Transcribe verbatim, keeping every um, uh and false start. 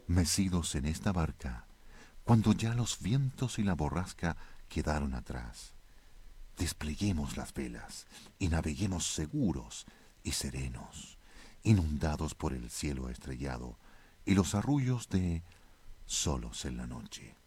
mecidos en esta barca, cuando ya los vientos y la borrasca quedaron atrás. Despleguemos las velas y naveguemos seguros y serenos, inundados por el cielo estrellado y los arrullos de solos en la noche.